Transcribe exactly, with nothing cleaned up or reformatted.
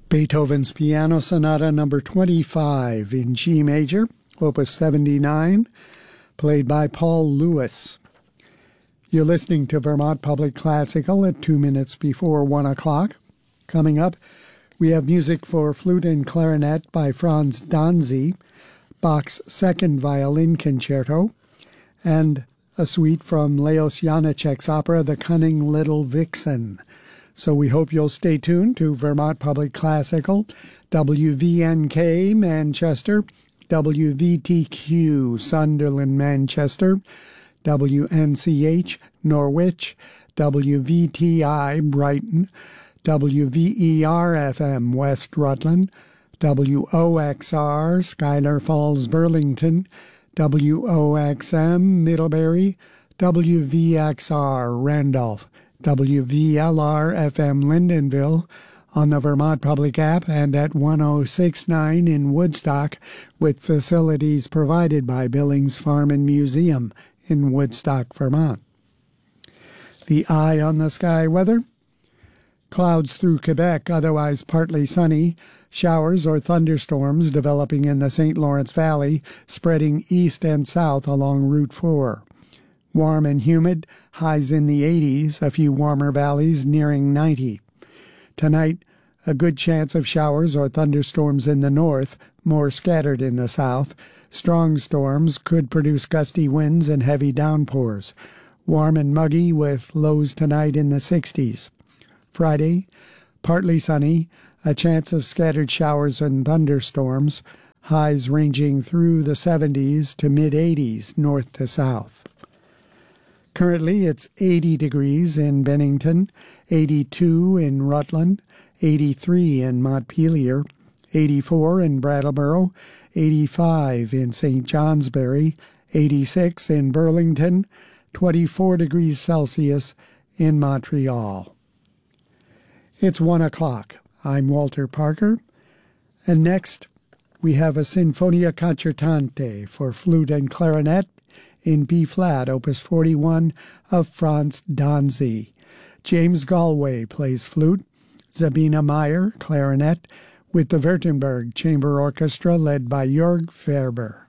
Beethoven's Piano Sonata number twenty-five in G major, opus seventy-nine, played by Paul Lewis. You're listening to Vermont Public Classical at two minutes before one o'clock. Coming up, we have music for flute and clarinet by Franz Danzy, Bach's Second Violin Concerto, and a suite from Leos Janáček's opera The Cunning Little Vixen. So we hope you'll stay tuned to Vermont Public Classical, W V N K Manchester, W V T Q Sunderland Manchester, W N C H Norwich, W V T I Brighton, W V E R F M West Rutland, W O X R Schuyler Falls Burlington, W O X M Middlebury, W V X R Randolph, W V L R F M Lyndonville, on the Vermont Public app, and at one oh six point nine in Woodstock, with facilities provided by Billings Farm and Museum in Woodstock, Vermont. The eye on the sky weather: clouds through Quebec, otherwise partly sunny. Showers or thunderstorms developing in the Saint Lawrence Valley, spreading east and south along Route four. Warm and humid, highs in the eighties, a few warmer valleys nearing ninety. Tonight, a good chance of showers or thunderstorms in the north, more scattered in the south. Strong storms could produce gusty winds and heavy downpours. Warm and muggy with lows tonight in the sixties. Friday, partly sunny, a chance of scattered showers and thunderstorms, highs ranging through the seventies to mid-eighties north to south. Currently, it's eighty degrees in Bennington, eighty-two in Rutland, eighty-three in Montpelier, eighty-four in Brattleboro, eighty-five in Saint Johnsbury, eighty-six in Burlington, twenty-four degrees Celsius in Montreal. It's one o'clock. I'm Walter Parker, and next we have a Sinfonia Concertante for flute and clarinet in B-flat, opus forty-one of Franz Danzy. James Galway plays flute, Sabina Meyer clarinet, with the Württemberg Chamber Orchestra led by Jörg Ferber.